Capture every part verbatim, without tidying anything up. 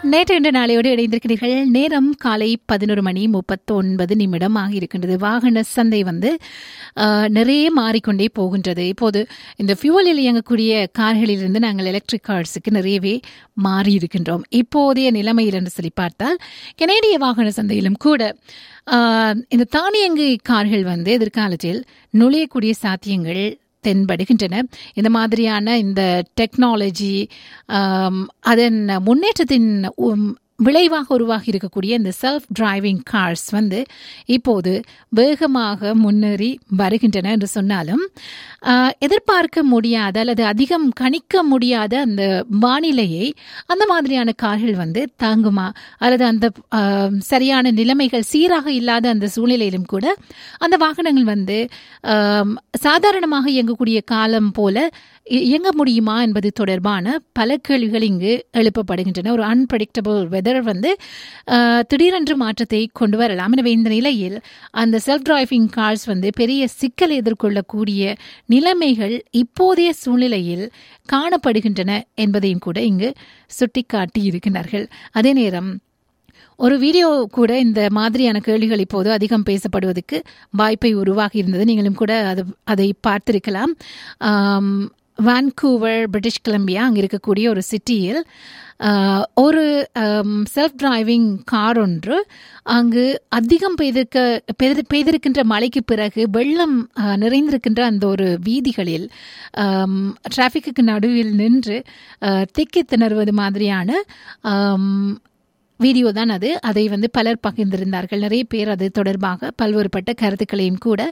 நேற்று இன்று நாளையோடு இணைந்திருக்கிறீர்கள். நேரம் காலை பதினொரு மணி முப்பத்தொன்பது நிமிடம் ஆகியிருக்கின்றது. வாகன சந்தை வந்து நிறைய மாறிக்கொண்டே போகின்றது. இப்போது இந்த ஃபியூவலில் இயங்கக்கூடிய கார்களிலிருந்து நாங்கள் எலக்ட்ரிக் கார்ஸுக்கு நிறையவே மாறி இருக்கின்றோம். இப்போதைய நிலைமையில் என்று சொல்லி பார்த்தால் கனேடிய வாகன சந்தையிலும் கூட இந்த தானியங்கி கார்கள் வந்து எதிர்காலத்தில் நுழையக்கூடிய சாத்தியங்கள் தென்படுகின்றன. இந்த மாதிரியான இந்த டெக்னாலஜி அதன் முன்னேற்றத்தின் விளைவாக உருவாகி இருக்கக்கூடிய இந்த செல்ஃப் டிரைவிங் கார்ஸ் வந்து இப்போது வேகமாக முன்னேறி வருகின்றன என்று சொன்னாலும் எதிர்பார்க்க முடியாத அல்லது அதிகம் கணிக்க முடியாத அந்த வானிலையை அந்த மாதிரியான கார்கள் வந்து தாங்குமா அல்லது அந்த சரியான நிலைமைகள் சீராக இல்லாத அந்த சூழ்நிலையிலும் கூட அந்த வாகனங்கள் வந்து சாதாரணமாக இயங்கக்கூடிய காலம் போல இயங்க முடியுமா என்பது தொடர்பான பல கேள்விகள் இங்கு எழுப்பப்படுகின்றன. ஒரு அன்பிரடிக்டபிள் வெதர் வந்து திடீரென்று மாற்றத்தை கொண்டு வரலாம். எனவே இந்த நிலையில் அந்த செல்ஃப் டிரைவிங் கார்ஸ் வந்து பெரிய சிக்கலை எதிர்கொள்ளக்கூடிய நிலைமைகள் இப்போதைய சூழ்நிலையில் காணப்படுகின்றன என்பதையும் கூட இங்கு சுட்டிக்காட்டி இருக்கின்றார்கள். அதே நேரம் ஒரு வீடியோ கூட இந்த மாதிரியான கேள்விகள் இப்போது அதிகம் பேசப்படுவதற்கு வாய்ப்பை உருவாகி இருந்தது. நீங்களும் கூட அது அதை பார்த்திருக்கலாம். வான்கூவர், பிரிட்டிஷ் கொலம்பியா அங்கே இருக்கக்கூடிய ஒரு சிட்டியில் ஒரு செல்ஃப் டிரைவிங் கார் ஒன்று அங்கு அதிகம் பெய்திருக்க பெய்து பெய்திருக்கின்ற மழைக்கு பிறகு வெள்ளம் நிறைந்திருக்கின்ற அந்த ஒரு வீதிகளில் டிராஃபிக்கு நடுவில் நின்று திக்கி திணறுவது மாதிரியான வீடியோ தான் அது. அதை வந்து பலர் பகிர்ந்திருந்தார்கள். நிறைய பேர் அது தொடர்பாக பல்வேறுபட்ட கருத்துக்களையும் கூட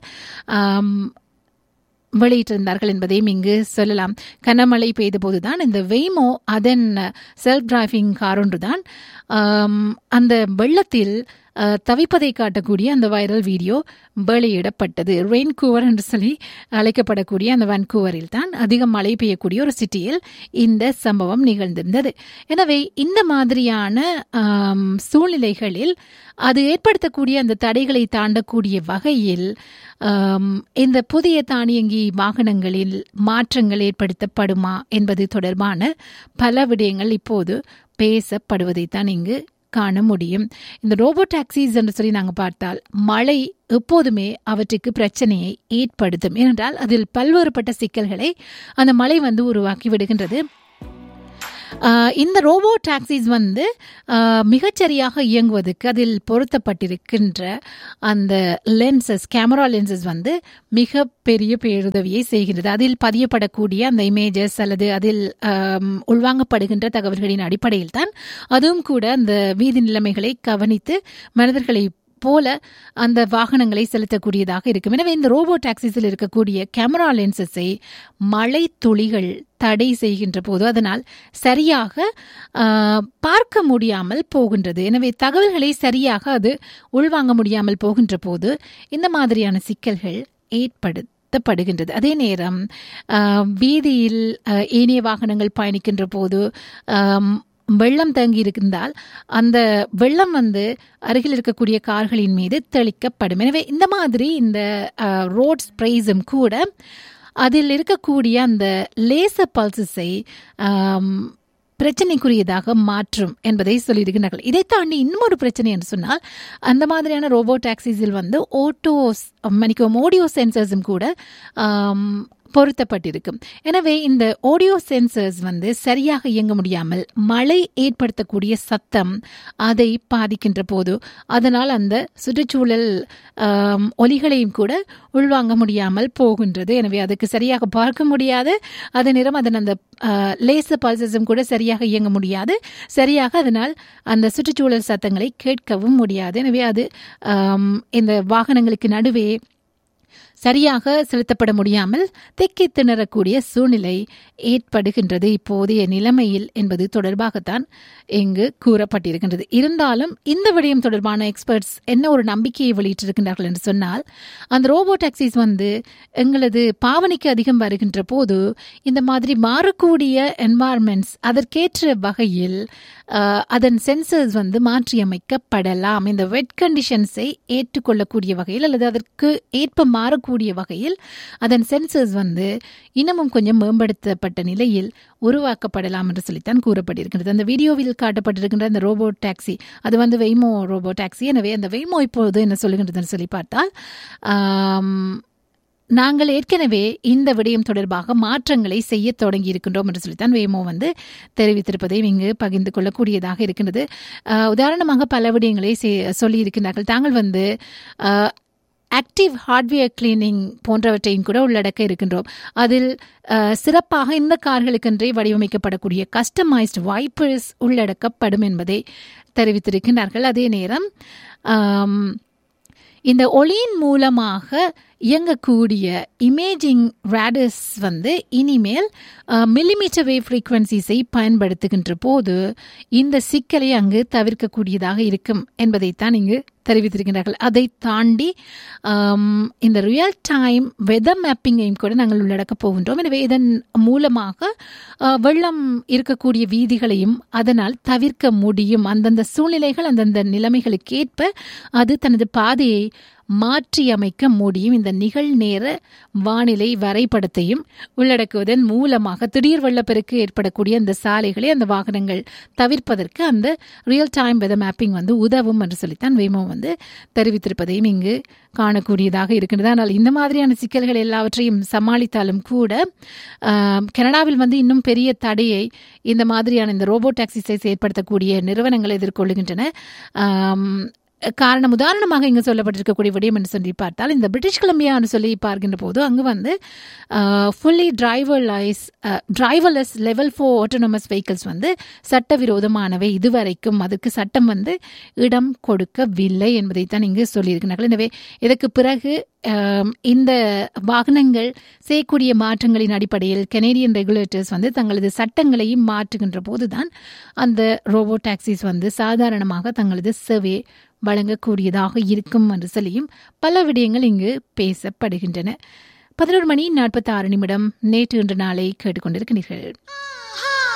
வெளியிட்டிருந்தார்கள் என்பதையும் இங்கு சொல்லலாம். கனமழை பெய்த போதுதான் இந்த வெய்மோ அதன் செல்ஃப் டிரைவிங் கார் ஒன்று தான் அந்த வெள்ளத்தில் தவிப்பதை காட்டக்கூடிய அந்த வைரல் வீடியோ வெளியிடப்பட்டது. ரெயின்கூவர் என்று சொல்லி அழைக்கப்படக்கூடிய அந்த வான்கூவரில் தான் அதிகம் மழை பெய்யக்கூடிய ஒரு சிட்டியில் இந்த சம்பவம் நிகழ்ந்திருந்தது. எனவே இந்த மாதிரியான சூழ்நிலைகளில் அது ஏற்படுத்தக்கூடிய அந்த தடைகளை தாண்டக்கூடிய வகையில் இந்த புதிய தானியங்கி வாகனங்களில் மாற்றங்கள் ஏற்படுத்தப்படுமா என்பது தொடர்பான பல விடயங்கள் இப்போது பேசப்படுவதைத்தான் இங்கு காண முடியும். இந்த ரோபோ டாக்ஸிஸ் என்று சொல்லி நாங்கள் பார்த்தால் மழை எப்போதுமே அவற்றுக்கு பிரச்சனையை ஏற்படுத்தும். ஏனென்றால் அதில் பல்வேறுபட்ட சிக்கல்களை அந்த மழை வந்து உருவாக்கி விடுகின்றது. இந்த ரோபோ டாக்ஸிஸ் வந்து மிகச்சரியாக இயங்குவதற்கு அதில் பொருத்தப்பட்டிருக்கின்ற அந்த லென்சஸ், கேமரா லென்சஸ் வந்து மிக பெரிய பேருதவியை செய்கின்றது. அதில் பதியப்படக்கூடிய அந்த இமேஜஸ் அல்லது அதில் உள்வாங்கப்படுகின்ற தகவல்களின் அடிப்படையில் தான் அதுவும் கூட அந்த வீதி நிலைமைகளை கவனித்து மனிதர்களை போல அந்த வாகனங்களை செலுத்தக்கூடியதாக இருக்கும். எனவே இந்த ரோபோ டாக்ஸிஸில் இருக்கக்கூடிய கேமரா லென்சஸை மழை துளிகள் தடை செய்கின்ற போது அதனால் சரியாக பார்க்க முடியாமல் போகின்றது. எனவே தகவல்களை சரியாக அது உள்வாங்க முடியாமல் போகின்ற போது இந்த மாதிரியான சிக்கல்கள் ஏற்படுத்தப்படுகின்றது. அதே நேரம் வீதியில் ஏனைய வாகனங்கள் பயணிக்கின்ற போது வெள்ளம் தங்கி இருந்தால் அந்த வெள்ளம் வந்து அருகில் இருக்கக்கூடிய கார்களின் மீது தெளிக்கப்படும். எனவே இந்த மாதிரி இந்த ரோட் ஸ்ப்ரேஸும் கூட அதில் இருக்கக்கூடிய அந்த லேசர் பல்சஸை பிரச்சனைக்குரியதாக மாற்றும் என்பதை சொல்லியிருக்கிறார்கள். இதை தாண்டி இன்னொரு பிரச்சனை என்று சொன்னால் அந்த மாதிரியான ரோபோ டாக்ஸிஸில் வந்து ஓட்டோஸ் மணிக்கும் ஆடியோ சென்சர்ஸும் கூட பொருத்தப்பட்டிருக்கும். எனவே இந்த ஆடியோ சென்சர்ஸ் வந்து சரியாக இயங்க முடியாமல் மழை ஏற்படுத்தக்கூடிய சத்தம் அதை பாதிக்கின்ற போது அதனால் அந்த சுற்றுச்சூழல் ஒலிகளையும் கூட உள்வாங்க முடியாமல் போகின்றது. எனவே அதுக்கு சரியாக பார்க்க முடியாது. அதே நேரம் அதன் அந்த லேசர் பல்சஸும் கூட சரியாக இயங்க முடியாது. சரியாக அதனால் அந்த சுற்றுச்சூழல் சத்தங்களை கேட்கவும் முடியாது. எனவே அது இந்த வாகனங்களுக்கு நடுவே சரியாக செலுத்தப்பட முடியாமல் திக்கி திணறக்கூடிய சூழ்நிலை ஏற்படுகின்றது இப்போதைய நிலைமையில் என்பது தொடர்பாகத்தான் இங்கு கூறப்பட்டிருக்கின்றது. இருந்தாலும் இந்த விடயம் தொடர்பான எக்ஸ்பர்ட்ஸ் என்ன ஒரு நம்பிக்கையை வெளியிட்டிருக்கின்றார்கள் என்று சொன்னால் அந்த ரோபோ டாக்ஸிஸ் வந்து எங்களது பாவனைக்கு அதிகம் வருகின்ற போது இந்த மாதிரி மாறக்கூடிய என்வாயர்மெண்ட்ஸ் அதற்கேற்ற வகையில் அதன் சென்சர்ஸ் வந்து மாற்றியமைக்கப்படலாம். இந்த வெட் கண்டிஷன்ஸை ஏற்றுக்கொள்ளக்கூடிய வகையில் அல்லது அதற்கு ஏற்ப மாறக்கூடிய உணரக்கூடிய வகையில் அதன் சென்சர்ஸ் வந்து இன்னமும் கொஞ்சம் மேம்படுத்தப்பட்ட நிலையில் உருவாக்கப்படலாம் என்று சொல்லித்தான் கூறப்பட்டிருக்கிறது. அந்த வீடியோவில் காட்டப்பட்டிருக்கின்ற அந்த ரோபோ டாக்ஸி அது வந்து வெய்மோ ரோபோ டாக்ஸி. எனவே அந்த வெய்மோ இப்போது என்ன சொல்லுகின்றதுன்னு சொல்லி பார்த்தால், நாங்கள் ஏற்கனவே இந்த விடயம் தொடர்பாக மாற்றங்களை செய்ய தொடங்கி இருக்கின்றோம் என்று சொல்லித்தான் வேமோ வந்து தெரிவித்திருப்பதை இங்கு பகிர்ந்து கொள்ளக்கூடியதாக இருக்கின்றது. உதாரணமாக பல விடயங்களை சொல்லியிருக்கிறார்கள். தாங்கள் வந்து ஆக்டிவ் ஹார்ட்வேர் கிளீனிங் போன்றவற்றையும் கூட உள்ளடக்க இருக்கின்றோம். அதில் சிறப்பாக இந்த கார்களுக்கென்றே வடிவமைக்கப்படக்கூடிய கஸ்டமைஸ்டு வைப்பர்ஸ் உள்ளடக்கப்படும் என்பதை தெரிவித்திருக்கிறார்கள். அதே நேரம் இந்த ஒளியின் மூலமாக இயங்கக்கூடிய இமேஜிங் ரேடர்ஸ் வந்து இனிமேல் மில்லிமீட்டர் வேவ் ஃப்ரீக்வன்சிஸை பயன்படுத்துகின்ற போது இந்த சிக்கலை அங்கு தவிர்க்கக்கூடியதாக இருக்கும் என்பதைத்தான் இங்கு தெரிவித்திருக்கிறார்கள். அதை தாண்டி இந்த ரியல் டைம் வெதர் மேப்பிங்கையும் கூட நாங்கள் உள்ளடக்கப் போகின்றோம். எனவே இதன் மூலமாக வெள்ளம் இருக்கக்கூடிய வீதிகளையும் அதனால் தவிர்க்க முடியும். அந்தந்த சூழ்நிலைகள் அந்தந்த நிலைமைகளுக்கு ஏற்ப அது தனது பாதையை மாற்றி அமைக்க முடியும். இந்த நிகழ்நேர வானிலை வரைபடத்தையும் உள்ளடக்குவதன் மூலமாக திடீர் வெள்ளப்பெருக்கு ஏற்படக்கூடிய அந்த சாலைகளை அந்த வாகனங்கள் தவிர்ப்பதற்கு அந்த ரியல் டைம் வெதர் மேப்பிங் வந்து உதவும் என்று சொல்லித்தான் வேமோ வந்து தெரிவித்திருப்பதையும் இங்கு காணக்கூடியதாக இருக்கின்றது. ஆனால் இந்த மாதிரியான சிக்கல்கள் எல்லாவற்றையும் சமாளித்தாலும் கூட கனடாவில் வந்து இன்னும் பெரிய தடையை இந்த மாதிரியான இந்த ரோபோ டாக்ஸிஸை செயற்படுத்தக்கூடிய நிறுவனங்கள் எதிர்கொள்ளுகின்றன. காரணம் உதாரணமாக இங்கு சொல்லப்பட்டிருக்கக்கூடிய விடயம் என்று சொல்லி பார்த்தால், இந்த பிரிட்டிஷ் கொலம்பியான்னு சொல்லி பார்க்கின்ற போது அங்கு வந்து fully டிரைவர்லைஸ் driverless level four autonomous vehicles வந்து சட்டவிரோதமானவை. இதுவரைக்கும் அதுக்கு சட்டம் வந்து இடம் கொடுக்கவில்லை என்பதைத்தான் இங்கு சொல்லியிருக்கிறார்கள். எனவே இதற்கு பிறகு இந்த வாகனங்கள் செய்யக்கூடிய மாற்றங்களின் அடிப்படையில் கனேடியன் ரெகுலேட்டர்ஸ் வந்து தங்களது சட்டங்களையும் மாற்றுகின்ற போதுதான் அந்த ரோபோ டாக்ஸிஸ் வந்து சாதாரணமாக தங்களது சேவை வழங்கக்கூடியதாக இருக்கும் என்று சொல்லியும் பல விடயங்கள் இங்கு பேசப்படுகின்றன. பதினோரு மணி நாற்பத்தி ஆறு நிமிடம் நேற்று இன்று நாளை கேட்டுக்கொண்டிருக்கிறீர்கள்.